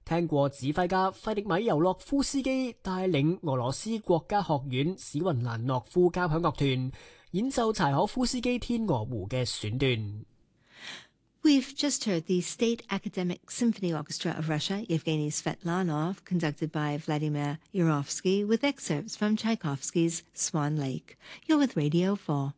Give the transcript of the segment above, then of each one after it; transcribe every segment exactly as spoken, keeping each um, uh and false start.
聽過指揮家費迪米尤洛夫斯基帶領俄羅斯國家學院史雲蘭諾夫交響樂團演奏柴可夫斯基天鵝湖嘅選段。 We've just heard the State Academic Symphony Orchestra of Russia, Yevgeny Svetlanov, conducted by Vladimir Yurovsky, with excerpts from Tchaikovsky's Swan Lake. You're with Radio four.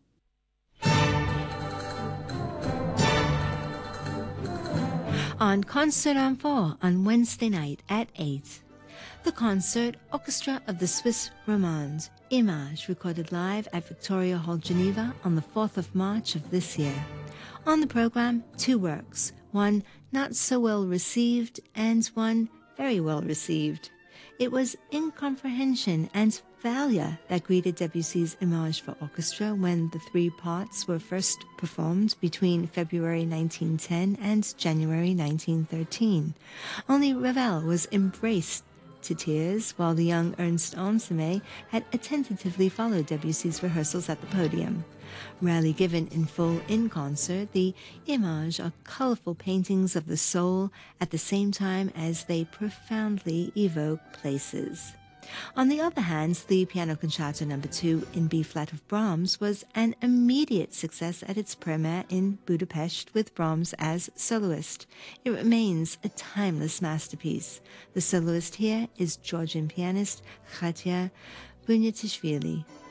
On Concert on four on Wednesday night at eight. The Concert Orchestra of the Swiss Romande, Image, recorded live at Victoria Hall, Geneva on the fourth of March of this year. On the program, two works, one not so well received and one very well received. It was incomprehension and failure that greeted Debussy's Image for Orchestra when the three parts were first performed between February nineteen ten and January nineteen thirteen. Only Ravel was embraced to tears, while the young Ernst Ansermet had attentively followed Debussy's rehearsals at the podium. Rarely given in full in concert, the Images are colorful paintings of the soul at the same time as they profoundly evoke places. On the other hand, the Piano Concerto number two in B-flat of Brahms was an immediate success at its premiere in Budapest with Brahms as soloist. It remains a timeless masterpiece. The soloist here is Georgian pianist Khatia Bunyatishvili.